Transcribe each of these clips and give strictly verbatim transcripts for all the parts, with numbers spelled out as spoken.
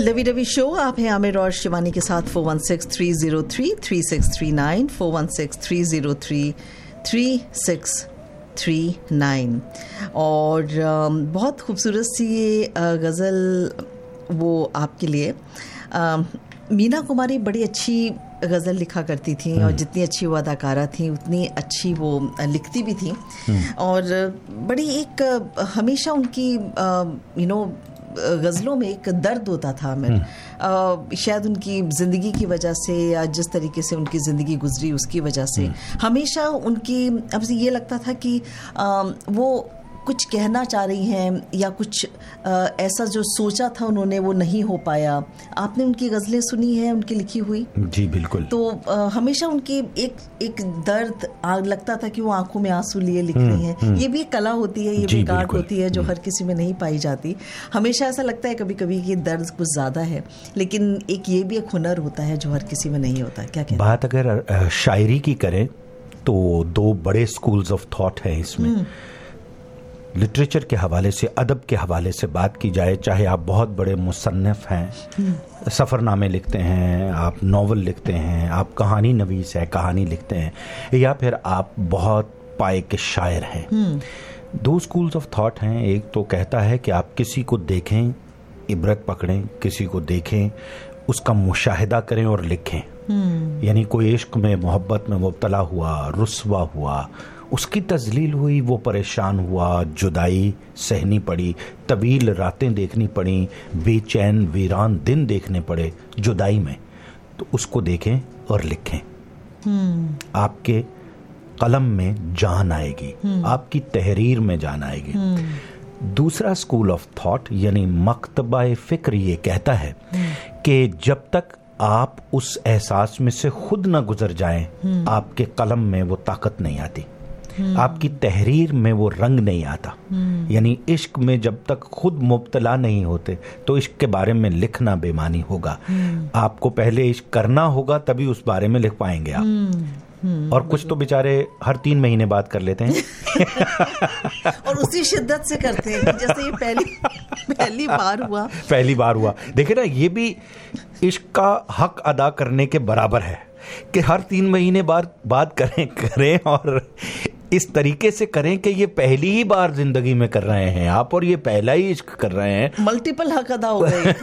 लवी Ravi show, आप हैं आमिर और शिवानी के साथ। Four one six three zero three three six three nine, four one six three zero three three six three nine. और बहुत खूबसूरत सी ये गज़ल वो आपके लिए। मीना कुमारी बड़ी अच्छी गज़ल लिखा करती थी और जितनी अच्छी वो अदाकारा थी उतनी अच्छी वो लिखती भी थी। और बड़ी एक हमेशा उनकी यू नो गज़लों में एक दर्द होता था। मैं शायद उनकी ज़िंदगी की वजह से या जिस तरीके से उनकी ज़िंदगी गुजरी उसकी वजह से हमेशा उनकी अब ये लगता था कि आ, वो कुछ कहना चाह रही हैं या कुछ आ, ऐसा जो सोचा था उन्होंने वो नहीं हो पाया। आपने उनकी गज़लें सुनी है, उनकी लिखी हुई? जी बिल्कुल। तो आ, हमेशा उनकी एक एक दर्द आ, लगता था कि वो आंखों में आंसू लिए लिख रही हैं। ये भी एक कला होती है, ये भी आर्ट होती है जो हर किसी में नहीं पाई जाती। हमेशा ऐसा लगता है कभी कभी कि दर्द कुछ ज़्यादा है, लेकिन एक ये भी एक हुनर होता है जो हर किसी में नहीं होता। क्या कहते हैं? बात अगर शायरी की करें तो दो बड़े स्कूल्स ऑफ थॉट हैं इसमें। लिटरेचर के हवाले से, अदब के हवाले से बात की जाए, चाहे आप बहुत बड़े मुसन्निफ हैं, सफ़रनामे लिखते हैं, आप नावल लिखते हैं, आप कहानी नवीस है, कहानी लिखते हैं, या फिर आप बहुत पाए के शायर हैं। दो स्कूल्स ऑफ थॉट हैं। एक तो कहता है कि आप किसी को देखें, इबरत पकड़ें, किसी को देखें, उसका मुशाहिदा करें और लिखें। यानी कोई इश्क में, मोहब्बत में मुब्तला हुआ, रुस्वा हुआ, उसकी तजलील हुई, वो परेशान हुआ, जुदाई सहनी पड़ी, तवील रातें देखनी पड़ी, बेचैन वीरान दिन देखने पड़े जुदाई में, तो उसको देखें और लिखें। आपके कलम में जान आएगी, आपकी तहरीर में जान आएगी। दूसरा स्कूल ऑफ थॉट यानी मकतबा फिक्र ये कहता है कि जब तक आप उस एहसास में से खुद न गुजर जाएं, आपके कलम में वो ताकत नहीं आती, आपकी तहरीर में वो रंग नहीं आता। यानी इश्क में जब तक खुद मुब्तला नहीं होते तो इश्क के बारे में लिखना बेमानी होगा। आपको पहले इश्क करना होगा तभी उस बारे में लिख पाएंगे आप। और कुछ तो बेचारे हर तीन महीने बाद कर लेते हैं और उसी शिद्दत से करते हैं जैसे ये पहली पहली बार हुआ पहली बार हुआ देखिए ना, ये भी इश्क का हक अदा करने के बराबर है कि हर तीन महीने बाद बात करें करें और इस तरीके से करें कि ये पहली ही बार जिंदगी में कर रहे हैं आप और ये पहला ही इश्क कर रहे हैं। मल्टीपल हक अदा हो गए।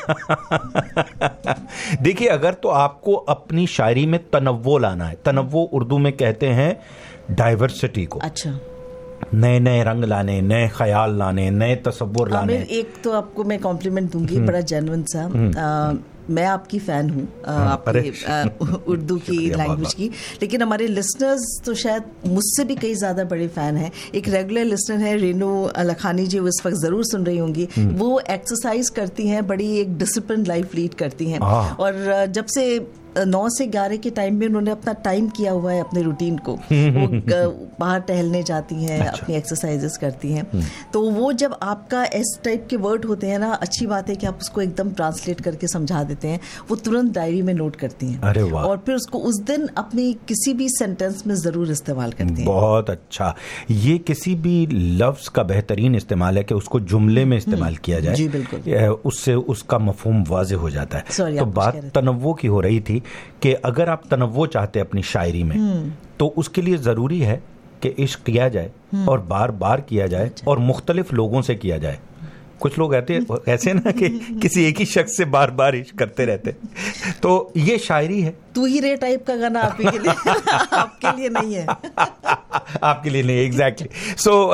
देखिए, अगर तो आपको अपनी शायरी में तनव्वो लाना है, तनव्वो उर्दू में कहते हैं डाइवर्सिटी को। अच्छा। नए नए रंग लाने, नए ख्याल लाने, नए तसव्वुर लाने। एक तो आपको मैं कॉम्प्लीमेंट दूंगी, बड़ा जेन्युइन सा। मैं आपकी फ़ैन हूँ आपकी उर्दू की लैंग्वेज की, लेकिन हमारे लिसनर्स तो शायद मुझसे भी कई ज़्यादा बड़े फ़ैन हैं। एक रेगुलर लिसनर है रेनू लखानी जी, वो इस वक्त ज़रूर सुन रही होंगी। वो एक्सरसाइज करती हैं, बड़ी एक डिसिप्लिन लाइफ लीड करती हैं, और जब से नौ से ग्यारह के टाइम में उन्होंने अपना टाइम किया हुआ है अपने रूटीन को। वो बाहर टहलने जाती हैं, अच्छा। अपनी एक्सरसाइजेस करती हैं। तो वो जब आपका इस टाइप के वर्ड होते हैं ना, अच्छी बात है कि आप उसको एकदम ट्रांसलेट करके समझा देते हैं। वो तुरंत डायरी में नोट करती हैं। अरे वाह। और फिर उसको उस दिन अपनी किसी भी सेंटेंस में जरूर इस्तेमाल करती हैं। बहुत अच्छा। ये किसी भी लफ्ज का बेहतरीन इस्तेमाल है कि उसको जुमले में इस्तेमाल किया जाए। जी बिल्कुल। उससे उसका मफहूम वाज़ेह हो जाता है। तो बात तनव्वो की हो रही थी कि अगर आप तनव्वो चाहते हैं अपनी शायरी में तो उसके लिए जरूरी है कि इश्क किया जाए और बार बार किया जाए और मुख्तलिफ लोगों से किया जाए। कुछ लोग ऐसे ऐसे ना कि किसी एक ही शख्स से बार बार इश्क करते रहते, तो ये शायरी है। तू ही रे टाइप का गाना आपके लिए आपके लिए नहीं है। आपके लिए नहीं, एग्जैक्टली। सो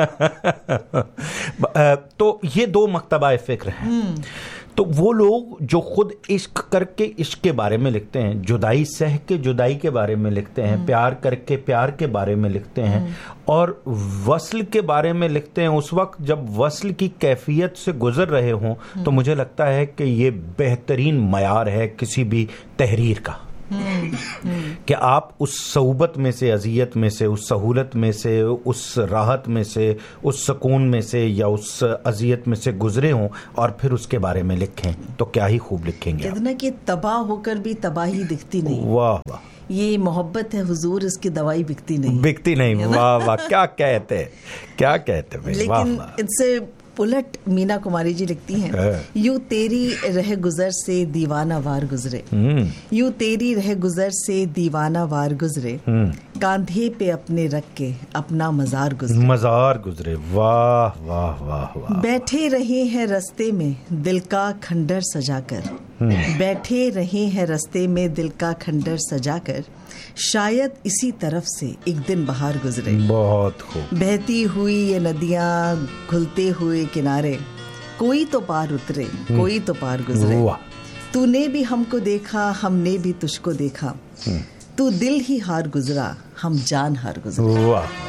तो ये दो मकतबा फिक्र हैं। तो वो लोग जो खुद इश्क करके इश्क के बारे में लिखते हैं, जुदाई सह के जुदाई के बारे में लिखते हैं, प्यार करके प्यार के बारे में लिखते हैं और वस्ल के बारे में लिखते हैं उस वक्त जब वस्ल की कैफियत से गुजर रहे हों, तो मुझे लगता है कि ये बेहतरीन मयार है किसी भी तहरीर का कि आप उस सऊबत में से, अजियत में से, उस सहूलत में से, उस राहत में से, उस सुकून में से या उस अजियत में से गुजरे हों और फिर उसके बारे में लिखें, तो क्या ही खूब लिखेंगे। कहते ना कि तबाह होकर भी तबाही दिखती नहीं। वाह वाह, ये मोहब्बत है हुजूर, इसकी दवाई बिकती नहीं, बिकती नहीं। वाह वाह, क्या कहते हैं, क्या कहते हैं। लेकिन इससे उलट मीना कुमारी जी लिखती हैं, यूं तेरी रह गुजर से दीवाना वार गुजरे, यूं तेरी रह गुजर से दीवाना वार गुजरे, कांधे पे अपने रख के अपना मजार गुजरे, मजार गुजरे। वाह वाह वाह वाह। बैठे रहे हैं रस्ते में दिल का खंडर सजाकर, बैठे रहे हैं रस्ते में दिल का खंडर सजाकर, शायद इसी तरफ से एक दिन बाहर गुजरे। बहुत खूब। बहती हुई ये नदियां, घुलते हुए किनारे, कोई तो पार उतरे, कोई तो पार गुजरे। तूने भी हमको देखा, हमने भी तुझको देखा, तू दिल ही हार गुजरा, हम जान हार गुजरे। वाह।